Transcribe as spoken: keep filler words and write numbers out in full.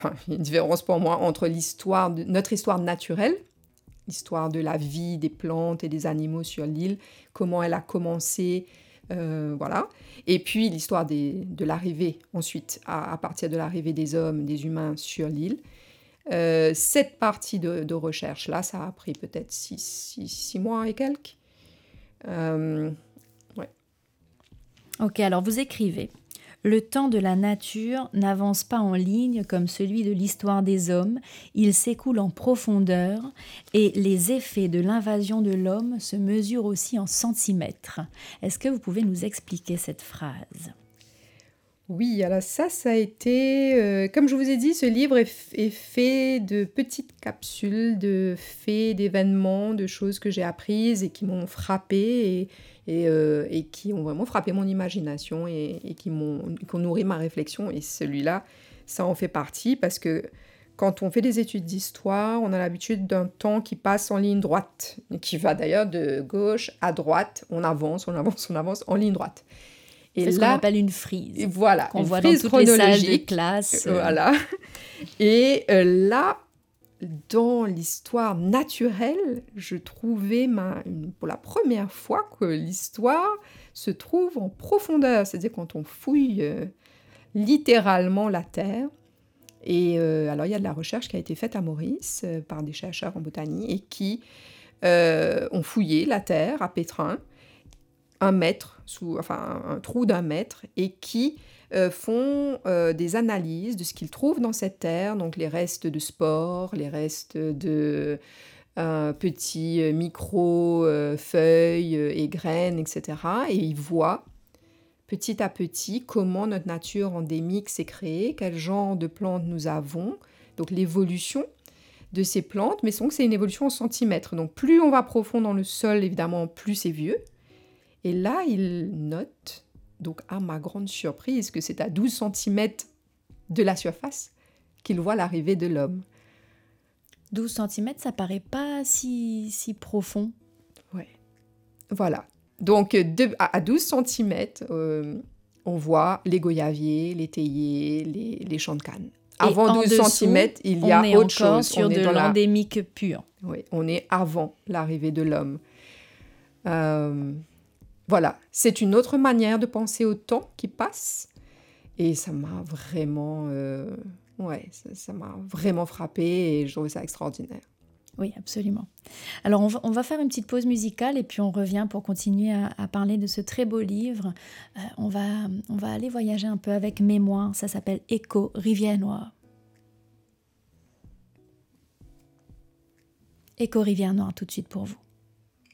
enfin, il y a une différence pour moi entre l'histoire de, notre histoire naturelle, l'histoire de la vie des plantes et des animaux sur l'île, comment elle a commencé, euh, voilà. Et puis l'histoire des, de l'arrivée, ensuite, à, à partir de l'arrivée des hommes, des humains sur l'île. Euh, cette partie de, de recherche-là, ça a pris peut-être six, six, six mois et quelques. Euh, ouais. Ok, alors vous écrivez. Le temps de la nature n'avance pas en ligne comme celui de l'histoire des hommes, il s'écoule en profondeur et les effets de l'invasion de l'homme se mesurent aussi en centimètres. Est-ce que vous pouvez nous expliquer cette phrase ? Oui, alors ça, ça a été... euh, comme je vous ai dit, ce livre est, f- est fait de petites capsules, de faits, d'événements, de choses que j'ai apprises et qui m'ont frappée et, et, euh, et qui ont vraiment frappé mon imagination et, et qui m'ont, qui ont nourri ma réflexion. Et celui-là, ça en fait partie parce que quand on fait des études d'histoire, on a l'habitude d'un temps qui passe en ligne droite, et qui va d'ailleurs de gauche à droite. On avance, on avance, on avance en ligne droite. Et C'est ce qu'on là, appelle une frise, voilà, qu'on une voit dans frise toutes les salles de chronologique. classe. euh. Voilà. Et euh, là, dans l'histoire naturelle, je trouvais ma, une- pour la première fois que l'histoire se trouve en profondeur. C'est-à-dire quand on fouille euh, littéralement la terre. Et euh, alors, il y a de la recherche qui a été faite à Maurice euh, par des chercheurs en botanie et qui euh, ont fouillé la terre à Pétrin, un mètre, sous, enfin un, un trou d'un mètre, et qui euh, font euh, des analyses de ce qu'ils trouvent dans cette terre, donc les restes de spores, les restes de euh, petits euh, micro-feuilles euh, et graines, et cetera. Et ils voient petit à petit comment notre nature endémique s'est créée, quel genre de plantes nous avons, donc l'évolution de ces plantes, mais donc c'est une évolution en centimètres. Donc plus on va profond dans le sol, évidemment, plus c'est vieux. Et là, il note, donc à ma grande surprise, que c'est à douze centimètres de la surface qu'il voit l'arrivée de l'homme. douze centimètres, ça paraît pas si, si profond. Ouais. Voilà. Donc de, à, à douze centimètres, euh, on voit les goyaviers, les théiers, les, les champs de canne. Avant Et en douze dessous, centimètres, il y on a est autre encore chose. sur On est de dans la... l'endémique pur. Oui, on est avant l'arrivée de l'homme. Euh, voilà, c'est une autre manière de penser au temps qui passe. Et ça m'a vraiment, euh, ouais, ça, ça m'a vraiment frappée et je trouvais ça extraordinaire. Oui, absolument. Alors, on va, on va faire une petite pause musicale et puis on revient pour continuer à, à parler de ce très beau livre. Euh, on va, on va aller voyager un peu avec mémoire. Ça s'appelle Écho, Rivière Noire. Écho, Rivière Noire, tout de suite pour vous.